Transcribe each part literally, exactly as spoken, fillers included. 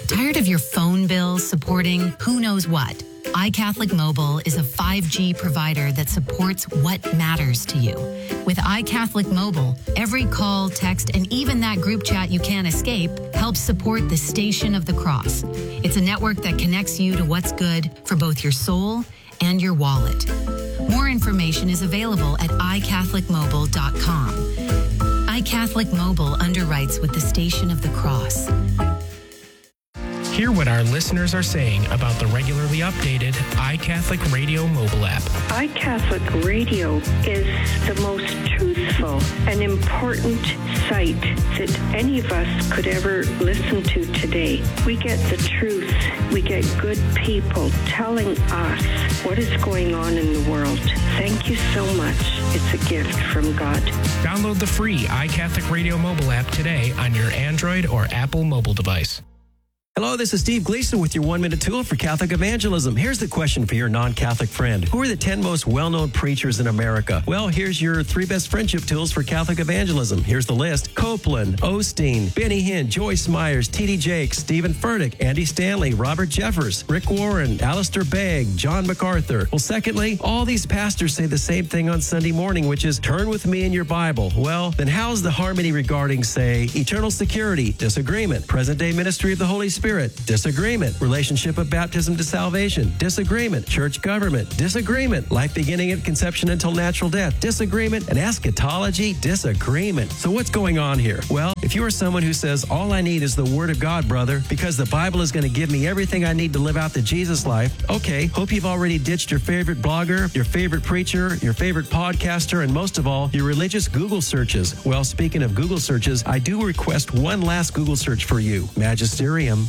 Tired of your phone bill supporting who knows what? iCatholic Mobile is a five G provider that supports what matters to you. With iCatholic Mobile, every call, text, and even that group chat you can't escape helps support the Station of the Cross. It's a network that connects you to what's good for both your soul and your wallet. More information is available at i catholic mobile dot com. iCatholic Mobile underwrites with the Station of the Cross. Hear what our listeners are saying about the regularly updated iCatholic Radio mobile app. iCatholic Radio is the most truthful and important site that any of us could ever listen to today. We get the truth. We get good people telling us what is going on in the world. Thank you so much. It's a gift from God. Download the free iCatholic Radio mobile app today on your Android or Apple mobile device. Hello, this is Steve Gleason with your one-minute tool for Catholic evangelism. Here's the question for your non-Catholic friend. Who are the ten most well-known preachers in America? Well, here's your three best friendship tools for Catholic evangelism. Here's the list. Copeland, Osteen, Benny Hinn, Joyce Myers, T D Jakes, Stephen Furtick, Andy Stanley, Robert Jeffers, Rick Warren, Alistair Begg, John MacArthur. Well, secondly, all these pastors say the same thing on Sunday morning, which is turn with me in your Bible. Well, then how's the harmony regarding, say, eternal security? Disagreement. Present-day ministry of the Holy Spirit? Disagreement. Relationship of baptism to salvation? Disagreement. Church government? Disagreement. Life beginning at conception until natural death? Disagreement. And eschatology? Disagreement. So what's going on here? Well, if you are someone who says, all I need is the Word of God, brother, because the Bible is going to give me everything I need to live out the Jesus life, okay, hope you've already ditched your favorite blogger, your favorite preacher, your favorite podcaster, and most of all, your religious Google searches. Well, speaking of Google searches, I do request one last Google search for you. Magisterium.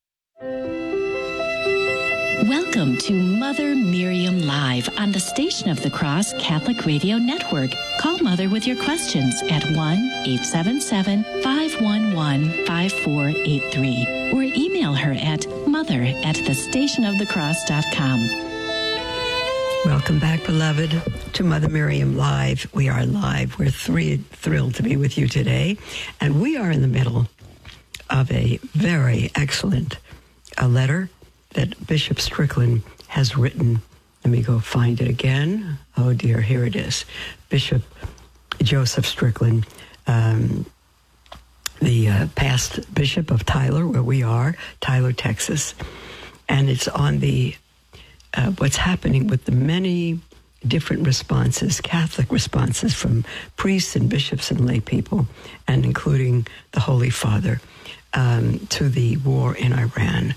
Welcome to Mother Miriam Live on the Station of the Cross Catholic Radio Network. Call Mother with your questions at one eight seven seven, five one one, five four eight three or email her at mother at the station of the cross dot com. Welcome back, beloved, to Mother Miriam Live. We are live. We're three, thrilled to be with you today. And we are in the middle of a very excellent a letter that Bishop Strickland has written. Let me go find it again. Oh, dear, here it is. Bishop Joseph Strickland, um, the uh, past bishop of Tyler, where we are, Tyler, Texas. And it's on the uh, what's happening with the many different responses, Catholic responses from priests and bishops and lay people, and including the Holy Father, um, to the war in Iran.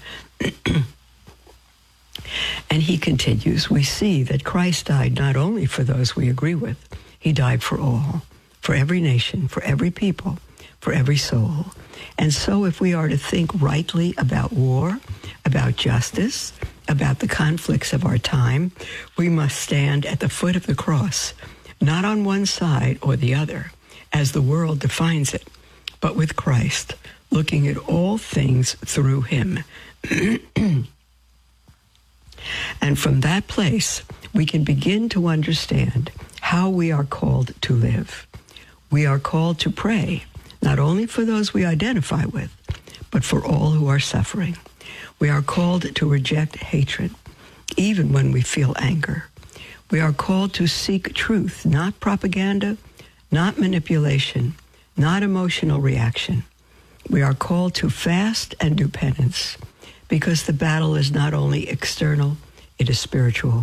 And he continues, we see that Christ died not only for those we agree with, he died for all, for every nation, for every people, for every soul. And so if we are to think rightly about war, about justice, about the conflicts of our time, we must stand at the foot of the cross, not on one side or the other, as the world defines it, but with Christ, looking at all things through him. And from that place, we can begin to understand how we are called to live. We are called to pray, not only for those we identify with, but for all who are suffering. We are called to reject hatred, even when we feel anger. We are called to seek truth, not propaganda, not manipulation, not emotional reaction. We are called to fast and do penance, because the battle is not only external, it is spiritual.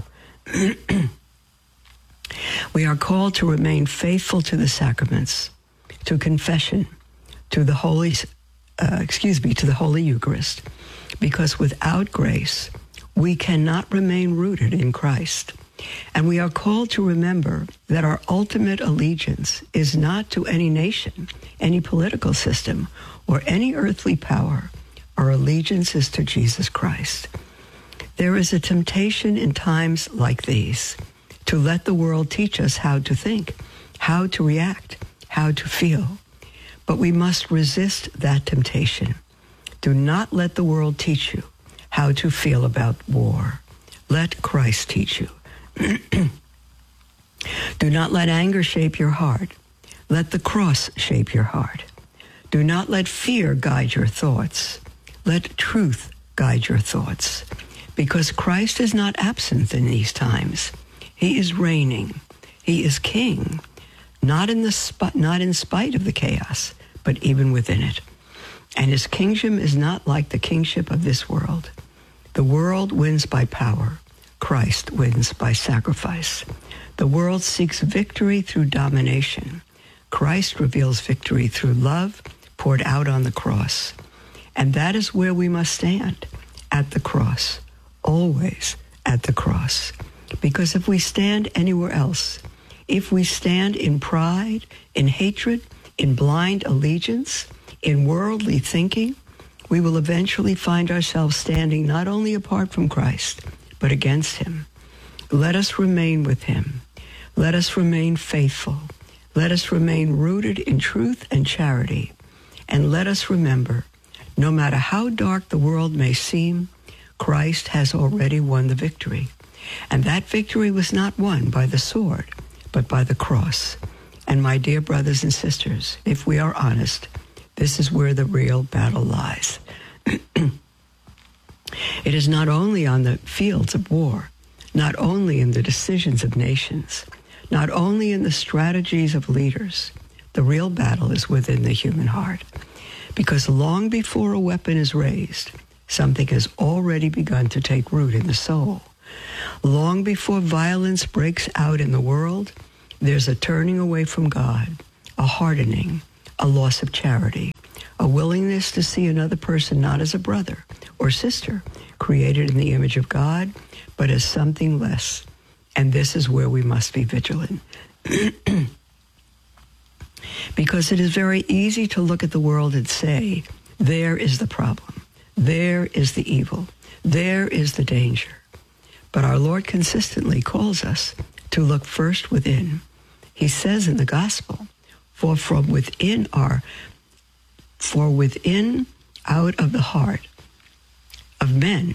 We are called to remain faithful to the sacraments, to confession, to the Holy, uh, excuse me, to the Holy Eucharist, because without grace, we cannot remain rooted in Christ. And we are called to remember that our ultimate allegiance is not to any nation, any political system, or any earthly power. Our allegiance is to Jesus Christ. There is a temptation in times like these to let the world teach us how to think, how to react, how to feel. But we must resist that temptation. Do not let the world teach you how to feel about war. Let Christ teach you. Do not let anger shape your heart. Let the cross shape your heart. Do not let fear guide your thoughts. Let truth guide your thoughts, because Christ is not absent in these times. He is reigning. He is king, not in the sp- not in spite of the chaos, but even within it. And his kingdom is not like the kingship of this world. The world wins by power. Christ wins by sacrifice. The world seeks victory through domination. Christ reveals victory through love poured out on the cross. And that is where we must stand, at the cross, always at the cross. Because if we stand anywhere else, if we stand in pride, in hatred, in blind allegiance, in worldly thinking, we will eventually find ourselves standing not only apart from Christ, but against him. Let us remain with him. Let us remain faithful. Let us remain rooted in truth and charity. And let us remember, no matter how dark the world may seem, Christ has already won the victory. And that victory was not won by the sword, but by the cross. And my dear brothers and sisters, if we are honest, this is where the real battle lies. It is not only on the fields of war, not only in the decisions of nations, not only in the strategies of leaders. The real battle is within the human heart. Because long before a weapon is raised, something has already begun to take root in the soul. Long before violence breaks out in the world, there's a turning away from God, a hardening, a loss of charity, a willingness to see another person not as a brother or sister created in the image of God, but as something less. And this is where we must be vigilant. Because it is very easy to look at the world and say, there is the problem, there is the evil, there is the danger. But our Lord consistently calls us to look first within. He says in the gospel, for from within our, for within, out of the heart of men,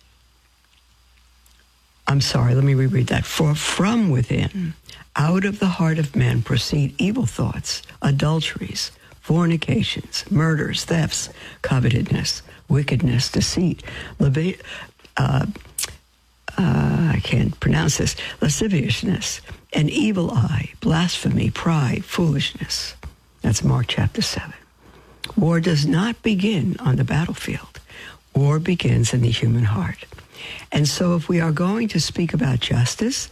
I'm sorry, let me reread that. For from within, out of the heart of men proceed evil thoughts, adulteries, fornications, murders, thefts, covetousness, wickedness, deceit, leva- uh, uh, I can't pronounce this, lasciviousness, an evil eye, blasphemy, pride, foolishness. That's Mark chapter seven. War does not begin on the battlefield. War begins in the human heart. And so if we are going to speak about justice,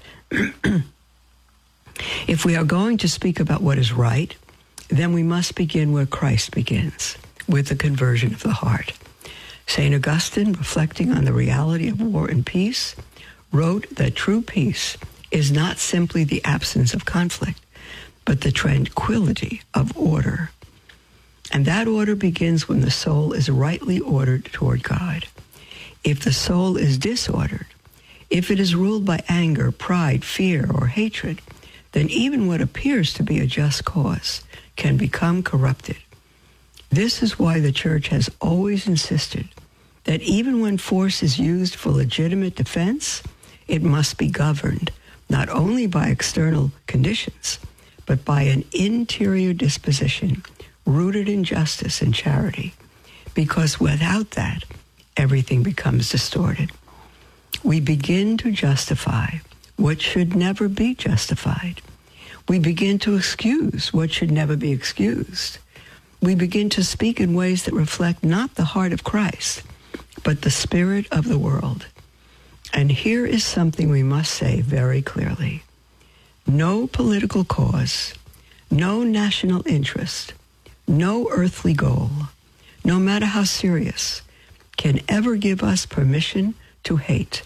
if we are going to speak about what is right, then we must begin where Christ begins, with the conversion of the heart. Saint Augustine, reflecting on the reality of war and peace, wrote that true peace is not simply the absence of conflict, but the tranquility of order. And that order begins when the soul is rightly ordered toward God. If the soul is disordered, if it is ruled by anger, pride, fear, or hatred, then even what appears to be a just cause can become corrupted. This is why the Church has always insisted that even when force is used for legitimate defense, it must be governed not only by external conditions, but by an interior disposition rooted in justice and charity, because without that, everything becomes distorted. We begin to justify what should never be justified. We begin to excuse what should never be excused. We begin to speak in ways that reflect not the heart of Christ, but the spirit of the world. And here is something we must say very clearly. No political cause, no national interest, no earthly goal, no matter how serious, can ever give us permission to hate.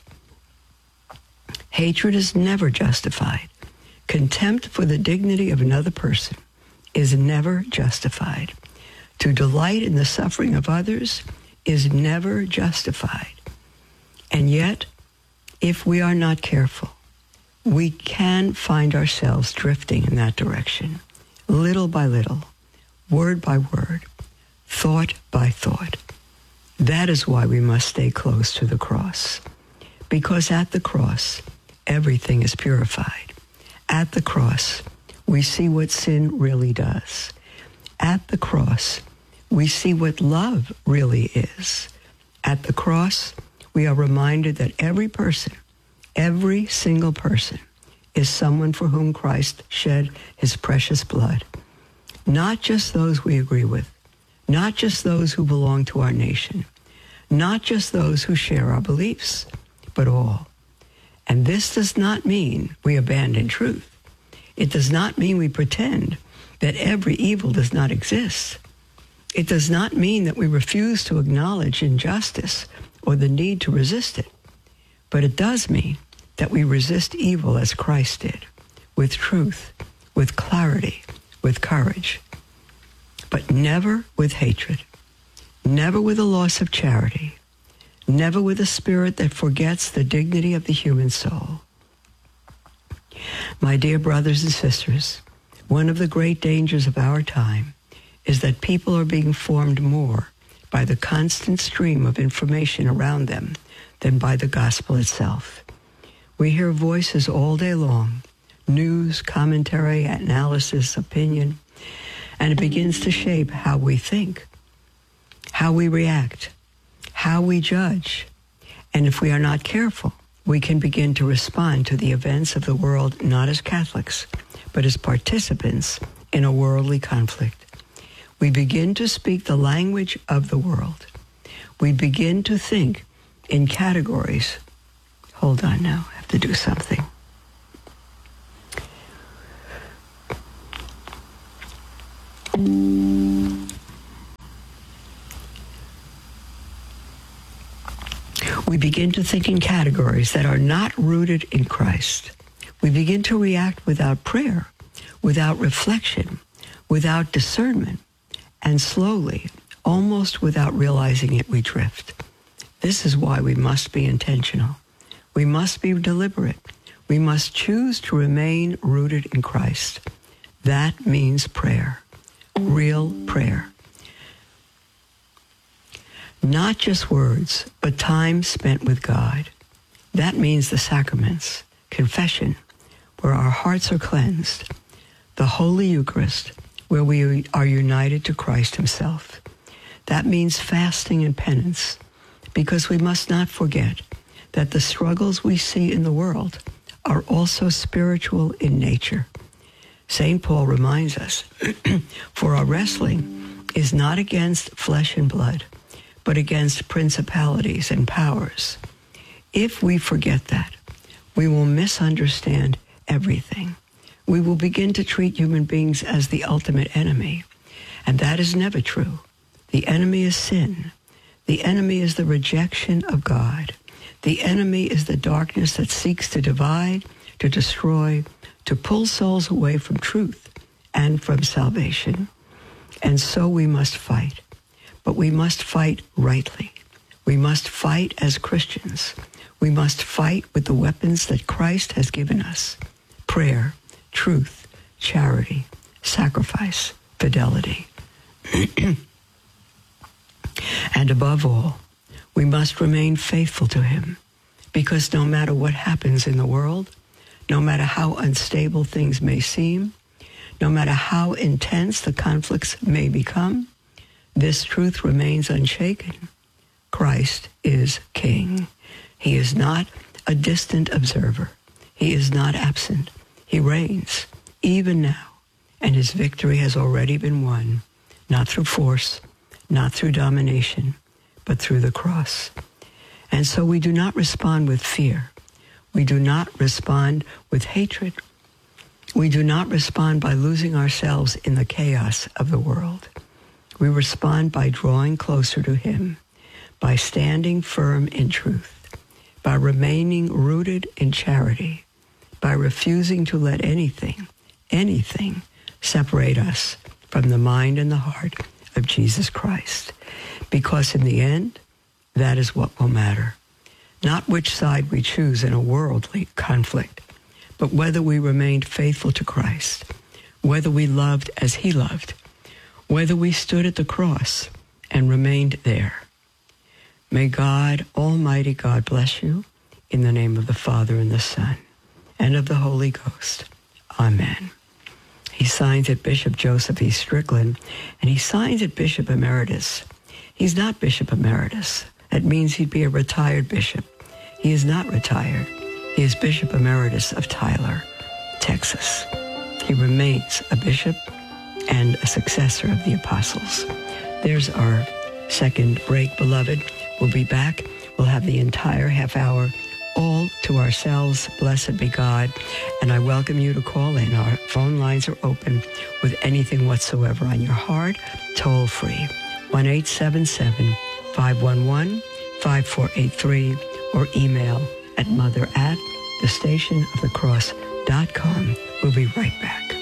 Hatred is never justified. Contempt for the dignity of another person is never justified. To delight in the suffering of others is never justified. And yet, if we are not careful, we can find ourselves drifting in that direction, little by little, word by word, thought by thought. That is why we must stay close to the cross, because at the cross, everything is purified. At the cross, we see what sin really does. At the cross, we see what love really is. At the cross, we are reminded that every person, every single person, is someone for whom Christ shed his precious blood. Not just those we agree with, not just those who belong to our nation, not just those who share our beliefs, but all. And this does not mean we abandon truth. It does not mean we pretend that every evil does not exist. It does not mean that we refuse to acknowledge injustice or the need to resist it. But it does mean that we resist evil as Christ did, with truth, with clarity, with courage, but never with hatred, never with a loss of charity, never with a spirit that forgets the dignity of the human soul. My dear brothers and sisters, one of the great dangers of our time is that people are being formed more by the constant stream of information around them than by the gospel itself. We hear voices all day long, news, commentary, analysis, opinion, and it begins to shape how we think, how we react, how we judge. And if we are not careful, we can begin to respond to the events of the world not as Catholics, but as participants in a worldly conflict. We begin to speak the language of the world. We begin to think in categories. Hold on now, I have to do something. We begin to think in categories that are not rooted in Christ. We begin to react without prayer, without reflection, without discernment, and slowly, almost without realizing it, we drift. This is why we must be intentional. We must be deliberate. We must choose to remain rooted in Christ. That means prayer, real prayer. Not just words, but time spent with God. That means the sacraments, confession, where our hearts are cleansed, the Holy Eucharist, where we are united to Christ himself. That means fasting and penance, because we must not forget that the struggles we see in the world are also spiritual in nature. Saint Paul reminds us, for our wrestling is not against flesh and blood, but against principalities and powers. If we forget that, we will misunderstand everything. We will begin to treat human beings as the ultimate enemy, and that is never true. The enemy is sin. The enemy is the rejection of God. The enemy is the darkness that seeks to divide, to destroy, to pull souls away from truth and from salvation. And so we must fight. But we must fight rightly. We must fight as Christians. We must fight with the weapons that Christ has given us: prayer, truth, charity, sacrifice, fidelity. And above all, we must remain faithful to him, because no matter what happens in the world, no matter how unstable things may seem, no matter how intense the conflicts may become, this truth remains unshaken. Christ is King. He is not a distant observer. He is not absent. He reigns, even now, and his victory has already been won, not through force, not through domination, but through the cross. And so we do not respond with fear. We do not respond with hatred. We do not respond by losing ourselves in the chaos of the world. We respond by drawing closer to him, by standing firm in truth, by remaining rooted in charity, by refusing to let anything, anything separate us from the mind and the heart of Jesus Christ. Because in the end, that is what will matter. Not which side we choose in a worldly conflict, but whether we remained faithful to Christ, whether we loved as he loved, whether we stood at the cross and remained there. May God, Almighty God, bless you in the name of the Father and the Son and of the Holy Ghost. Amen. He signs it Bishop Joseph E. Strickland, and he signs it Bishop Emeritus. He's not Bishop Emeritus. That means he'd be a retired bishop. He is not retired. He is Bishop Emeritus of Tyler, Texas. He remains a bishop and a successor of the apostles. There's our second break, beloved. We'll be back. We'll have the entire half hour all to ourselves. Blessed be God. And I welcome you to call in. Our phone lines are open with anything whatsoever on your heart, toll free. one eight seven seven, five one one, five four eight three or email at mother at the station of the cross dot com. We'll be right back.